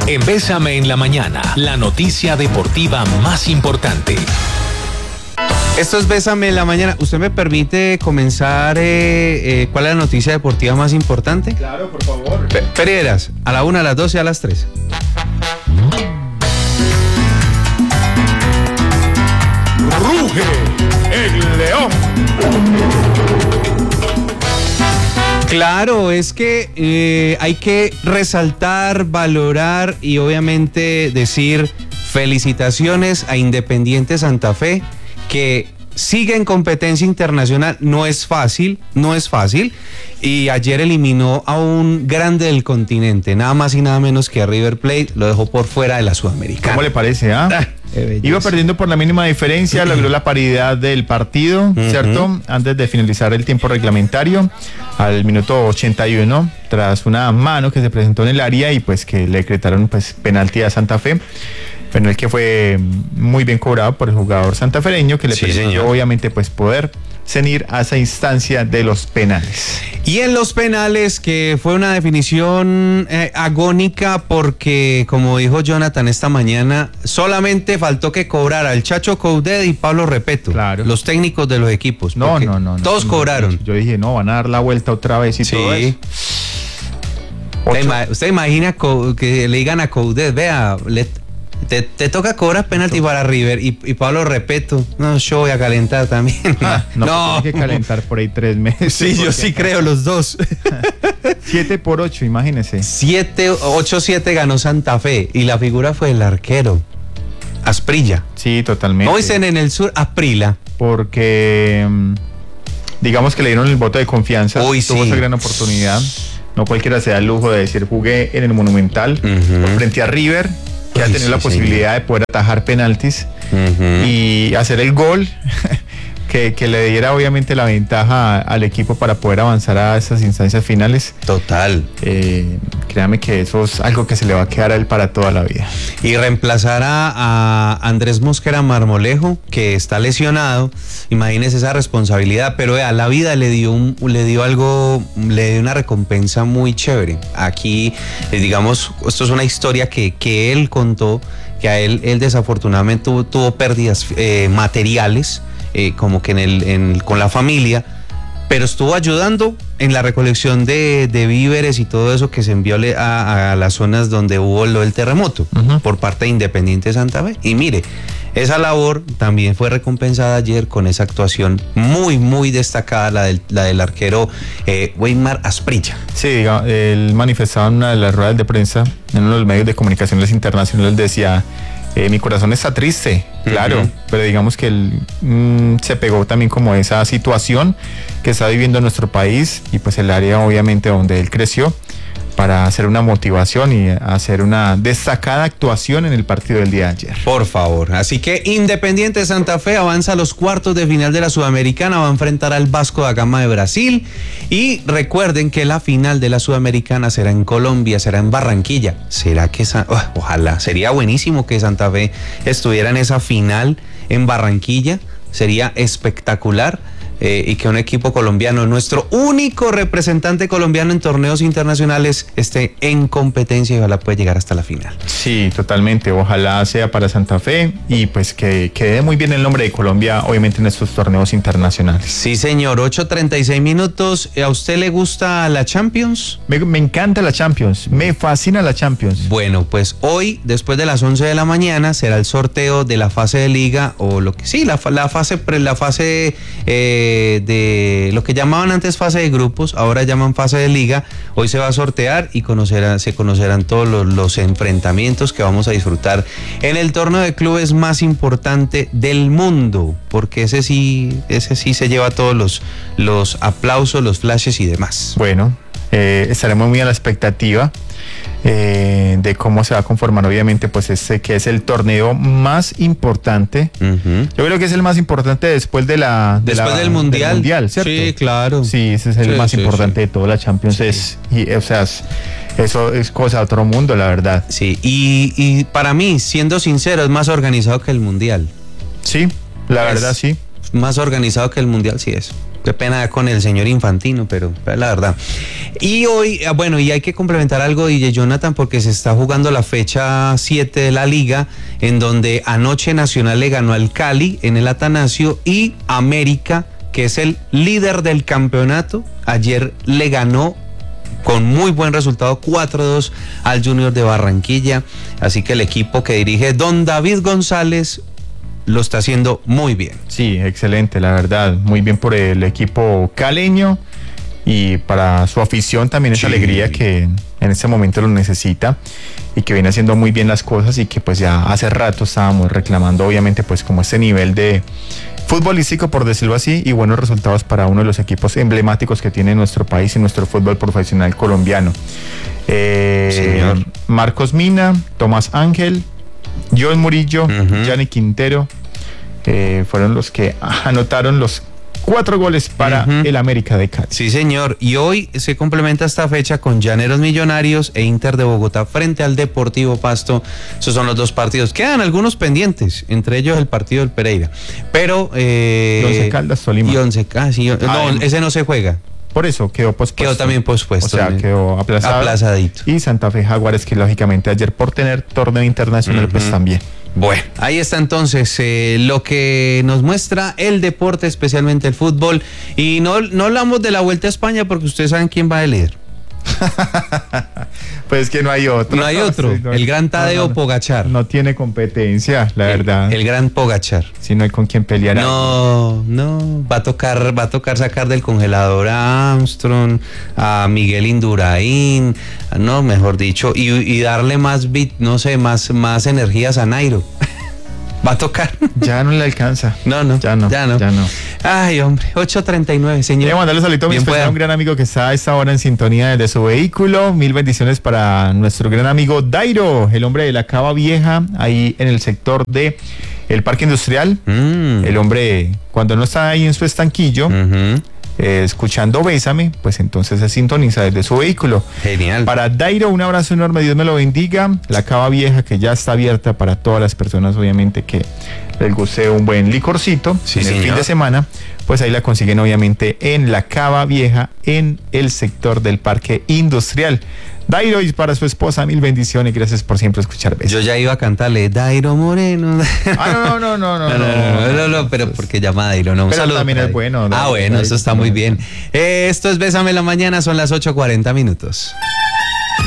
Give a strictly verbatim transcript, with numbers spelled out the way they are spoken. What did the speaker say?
En Bésame en la Mañana, la noticia deportiva más importante. Esto es Bésame en la Mañana. ¿Usted me permite comenzar? Eh, eh, ¿Cuál es la noticia deportiva más importante? Claro, por favor. Pe- Pereras, a la una, a las dos y a las tres. Ruge el león. Claro, es que eh, hay que resaltar, valorar y obviamente decir felicitaciones a Independiente Santa Fe, que sigue en competencia internacional. No es fácil, no es fácil. Y ayer eliminó a un grande del continente, nada más y nada menos que a River Plate, lo dejó por fuera de la Sudamericana. ¿Cómo le parece, ah? Ah, qué belleza. Iba perdiendo por la mínima diferencia, logró la paridad del partido, Uh-huh. ¿cierto? Antes de finalizar el tiempo reglamentario, al minuto ochenta y uno, tras una mano que se presentó en el área y pues que le decretaron pues penalti a Santa Fe. Bueno, el que fue muy bien cobrado por el jugador santafereño, que le Sí, permitió señor. obviamente pues poder cenir a esa instancia de los penales. Y en los penales, que fue una definición eh, agónica, porque como dijo Jonathan esta mañana, solamente faltó que cobrara el Chacho Coudet y Pablo Repeto, Claro. los técnicos de los equipos. No, porque no, no, no. Todos no, cobraron. Yo dije, no, van a dar la vuelta otra vez y todo eso. Sí. Usted, ima- usted imagina co- que le digan a Coudet, vea, le- te, te toca cobrar penalti para River, y, y Pablo Repeto, no, yo voy a calentar también. Ah, no, no. Hay que calentar por ahí tres meses. Sí, yo sí creo, los dos. Siete por ocho, imagínese. siete, ocho siete ganó Santa Fe y la figura fue el arquero, Asprilla. Sí, totalmente. No dicen en el sur Asprila. Porque mm, digamos que le dieron el voto de confianza. Uy, tuvo sí. esa gran oportunidad. No cualquiera se da el lujo de decir jugué en el Monumental Ujú. frente a River, que ha Uy, tenido sí, la posibilidad de poder atajar penaltis Ujú. y hacer el gol que, que le diera obviamente la ventaja al equipo para poder avanzar a esas instancias finales. Total. Eh, créame que eso es algo que se le va a quedar a él para toda la vida. Y reemplazará a Andrés Mosquera Marmolejo, que está lesionado. Imagínese esa responsabilidad, pero a la vida le dio un, le dio algo, le dio una recompensa muy chévere. Aquí, eh, digamos, esto es una historia que, que él contó, que a él, él desafortunadamente tuvo, tuvo pérdidas eh, materiales, eh, como que en el, en, con la familia, pero estuvo ayudando en la recolección de, de víveres y todo eso que se envió le- a, a las zonas donde hubo lo del terremoto, Ujú. por parte de Independiente Santa Fe. Y mire, esa labor también fue recompensada ayer con esa actuación muy, muy destacada, la del, la del arquero eh, Weimar Asprilla. Sí, diga, él manifestaba en una de las ruedas de prensa, en uno de los medios de comunicaciones internacionales, decía, eh, mi corazón está triste, claro, Ujú. pero digamos que él mm, se pegó también como a esa situación que está viviendo nuestro país y pues el área obviamente donde él creció, para hacer una motivación y hacer una destacada actuación en el partido del día de ayer. Por favor. Así que Independiente Santa Fe avanza a los cuartos de final de la Sudamericana, va a enfrentar al Vasco da Gama de Brasil. Y recuerden que la final de la Sudamericana será en Colombia, será en Barranquilla. ¿Será que esa, oh, ojalá, sería buenísimo que Santa Fe estuviera en esa final en Barranquilla? Sería espectacular. Eh, y que un equipo colombiano, nuestro único representante colombiano en torneos internacionales, esté en competencia y ojalá pueda llegar hasta la final. Sí, totalmente. Ojalá sea para Santa Fe y pues que quede muy bien el nombre de Colombia, obviamente en estos torneos internacionales. Sí, señor, ocho treinta y seis minutos. ¿A usted le gusta la Champions? Me, me encanta la Champions, me fascina la Champions. Bueno, pues hoy, después de las once de la mañana, será el sorteo de la fase de liga, o lo que sí, la, fa- la fase, pre- la fase eh, de lo que llamaban antes fase de grupos, ahora llaman fase de liga. Hoy se va a sortear y conocerá, se conocerán todos los, los enfrentamientos que vamos a disfrutar en el torneo de clubes más importante del mundo, porque ese sí, ese sí se lleva todos los, los aplausos, los flashes y demás. Bueno, eh, estaremos muy a la expectativa eh, de cómo se va a conformar obviamente pues este que es el torneo más importante. Uh-huh. Yo creo que es el más importante después de la de Después la- del mundial. mundial, ¿cierto? Sí, claro. Sí, ese es el Sí, más sí, importante sí. de todo. La Champions Sí. es y, o sea, es- eso es cosa de otro mundo, la verdad. Sí, y, y para mí, siendo sincero, es más organizado que el mundial. Sí, la Es- verdad sí. Más organizado que el mundial, sí es. Qué pena con el señor Infantino, pero es la verdad. Y hoy, bueno, y hay que complementar algo, D J Jonathan, porque se está jugando la fecha siete de la liga, en donde anoche Nacional le ganó al Cali en el Atanasio y América, que es el líder del campeonato, ayer le ganó con muy buen resultado cuatro dos al Junior de Barranquilla. Así que el equipo que dirige don David González lo está haciendo muy bien. Sí, excelente, la verdad. Muy bien por el equipo caleño y para su afición también esa sí. alegría que en este momento lo necesita y que viene haciendo muy bien las cosas y que pues ya hace rato estábamos reclamando obviamente pues como este nivel de futbolístico, por decirlo así, y buenos resultados para uno de los equipos emblemáticos que tiene nuestro país y nuestro fútbol profesional colombiano. Eh, Señor. Marcos Mina, Tomás Ángel, John Murillo, uh-huh. Gianni Quintero eh, fueron los que anotaron los cuatro goles para uh-huh. el América de Cali. Sí, señor. Y hoy se complementa esta fecha con Llaneros Millonarios e Inter de Bogotá frente al Deportivo Pasto. Esos son los dos partidos. Quedan algunos pendientes, entre ellos el partido del Pereira. Pero... Eh, y Once Caldas, Tolima. Y Once Caldas. Sí, no, ah, ese no se juega. Por eso quedó pospuesto. Quedó también pospuesto. O sea, quedó aplazado. Aplazadito. Y Santa Fe Jaguares, que lógicamente ayer por tener torneo internacional, uh-huh. pues también. Bueno, ahí está entonces eh, lo que nos muestra el deporte, especialmente el fútbol. Y no, no hablamos de la Vuelta a España porque ustedes saben quién va de líder. Pues que no hay otro. No hay otro. Sí, no hay, el gran Tadeo no, no, Pogacar. No tiene competencia, la el, verdad. El gran Pogacar. Si no hay con quién pelear. No, ahí. no. Va a tocar, va a tocar sacar del congelador a Armstrong, a Miguel Indurain, no, mejor dicho, y, y darle más bit, no sé, más, más energías a Nairo. Va a tocar. Ya no le alcanza. No, no. Ya no. Ya no. Ya no. Ay, hombre. ocho treinta y nueve, señor. Quiero mandarle saludos a mi especial, un gran amigo que está a esta hora en sintonía desde su vehículo. Mil bendiciones para nuestro gran amigo Dairo, el hombre de la Cava Vieja, ahí en el sector de el Parque Industrial. Mm. El hombre, cuando no está ahí en su estanquillo, uh-huh. eh, escuchando Bésame, pues entonces se sintoniza desde su vehículo. Genial. Para Dairo, un abrazo enorme, Dios me lo bendiga. La Cava Vieja, que ya está abierta para todas las personas, obviamente, que les guste un buen licorcito sí, en el señor. fin de semana, pues ahí la consiguen obviamente en la Cava Vieja, en el sector del Parque Industrial. Dairo, y para su esposa, mil bendiciones y gracias por siempre escuchar Bésame. Yo ya iba a cantarle Dairo Moreno. Ah, no, no, no, no, no, no, no, no, no, no pero porque llama Dairo, no. Un pero saludo también es bueno. Ah, bueno, eso está muy bien. Eh, esto es Bésame la Mañana, son las ocho cuarenta minutos.